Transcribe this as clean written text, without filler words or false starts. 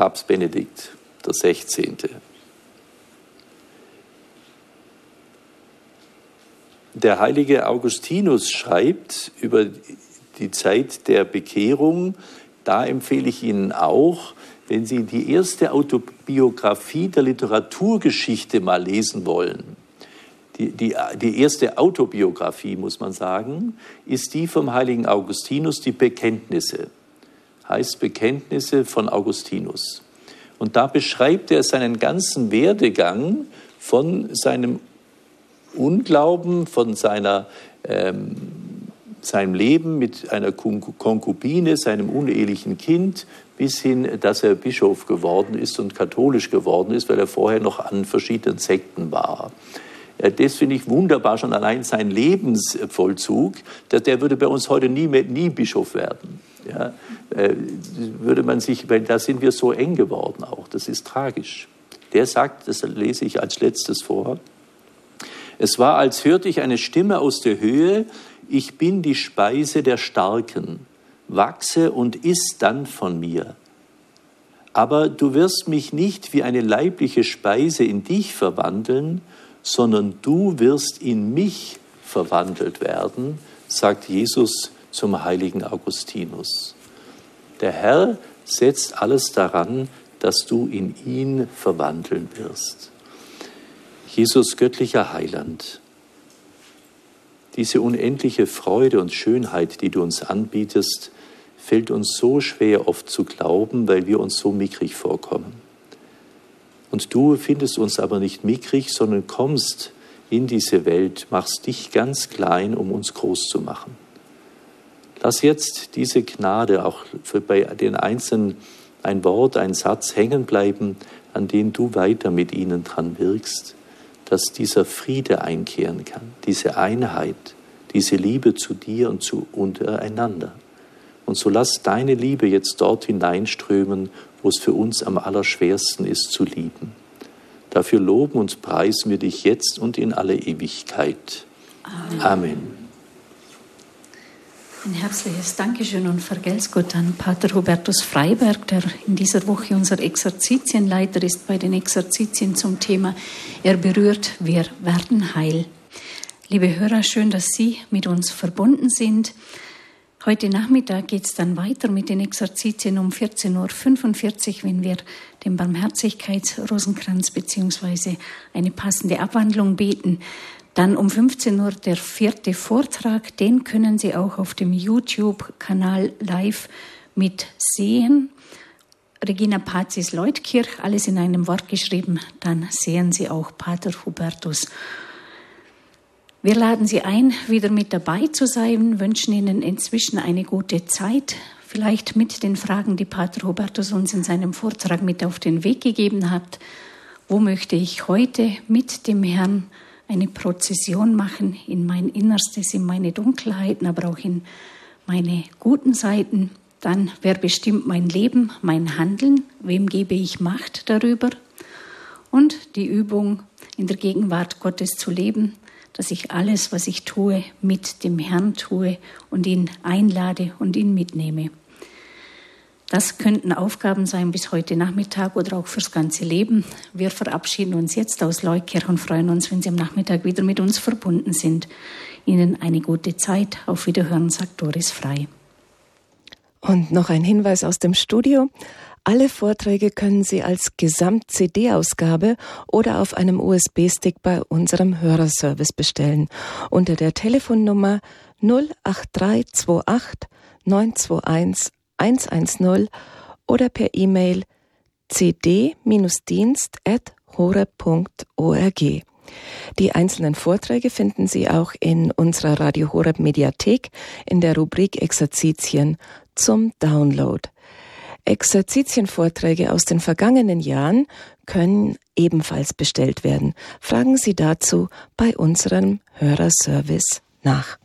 Papst Benedikt XVI. Der heilige Augustinus schreibt über die Zeit der Bekehrung, da empfehle ich Ihnen auch, wenn Sie die erste Autobiografie der Literaturgeschichte mal lesen wollen, die erste Autobiografie, muss man sagen, ist die vom heiligen Augustinus, die Bekenntnisse. Heißt Bekenntnisse von Augustinus. Und da beschreibt er seinen ganzen Werdegang von seinem Unglauben, von seinem Leben mit einer Konkubine, seinem unehelichen Kind, bis hin, dass er Bischof geworden ist und katholisch geworden ist, weil er vorher noch an verschiedenen Sekten war. Das finde ich wunderbar, schon allein sein Lebensvollzug. Der würde bei uns heute nie Bischof werden. Ja, würde man sich, weil da sind wir so eng geworden auch. Das ist tragisch. Der sagt, das lese ich als letztes vor: Es war, als hörte ich eine Stimme aus der Höhe: Ich bin die Speise der Starken, wachse und iss dann von mir. Aber du wirst mich nicht wie eine leibliche Speise in dich verwandeln, sondern du wirst in mich verwandelt werden, sagt Jesus zum heiligen Augustinus. Der Herr setzt alles daran, dass du in ihn verwandeln wirst. Jesus, göttlicher Heiland, diese unendliche Freude und Schönheit, die du uns anbietest, fällt uns so schwer oft zu glauben, weil wir uns so mickrig vorkommen. Und du findest uns aber nicht mickrig, sondern kommst in diese Welt, machst dich ganz klein, um uns groß zu machen. Lass jetzt diese Gnade auch bei den Einzelnen ein Wort, ein Satz hängen bleiben, an den du weiter mit ihnen dran wirkst, dass dieser Friede einkehren kann, diese Einheit, diese Liebe zu dir und zu untereinander. Und so lass deine Liebe jetzt dort hineinströmen, wo es für uns am allerschwersten ist zu lieben. Dafür loben und preisen wir dich jetzt und in alle Ewigkeit. Amen. Amen. Ein herzliches Dankeschön und Vergelt's Gott an Pater Hubertus Freiberg, der in dieser Woche unser Exerzitienleiter ist bei den Exerzitien zum Thema Er berührt, wir werden heil. Liebe Hörer, schön, dass Sie mit uns verbunden sind. Heute Nachmittag geht es dann weiter mit den Exerzitien um 14.45 Uhr, wenn wir den Barmherzigkeitsrosenkranz bzw. eine passende Abwandlung beten. Dann um 15 Uhr der 4. Vortrag, den können Sie auch auf dem YouTube-Kanal live mitsehen. Regina Pazis Leutkirch, alles in einem Wort geschrieben, dann sehen Sie auch Pater Hubertus. Wir laden Sie ein, wieder mit dabei zu sein, wünschen Ihnen inzwischen eine gute Zeit, vielleicht mit den Fragen, die Pater Hubertus uns in seinem Vortrag mit auf den Weg gegeben hat. Wo möchte ich heute mit dem Herrn eine Prozession machen in mein Innerstes, in meine Dunkelheiten, aber auch in meine guten Seiten? Dann, wer bestimmt mein Leben, mein Handeln? Wem gebe ich Macht darüber? Und die Übung, in der Gegenwart Gottes zu leben, dass ich alles, was ich tue, mit dem Herrn tue und ihn einlade und ihn mitnehme. Das könnten Aufgaben sein bis heute Nachmittag oder auch fürs ganze Leben. Wir verabschieden uns jetzt aus Leutkirch und freuen uns, wenn Sie am Nachmittag wieder mit uns verbunden sind. Ihnen eine gute Zeit. Auf Wiederhören, sagt Doris Frei. Und noch ein Hinweis aus dem Studio. Alle Vorträge können Sie als Gesamt-CD-Ausgabe oder auf einem USB-Stick bei unserem Hörerservice bestellen. Unter der Telefonnummer 08328 921 110 oder per E-Mail cd-dienst@horeb.org. Die einzelnen Vorträge finden Sie auch in unserer Radio Horeb Mediathek in der Rubrik Exerzitien zum Download. Exerzitienvorträge aus den vergangenen Jahren können ebenfalls bestellt werden. Fragen Sie dazu bei unserem Hörerservice nach.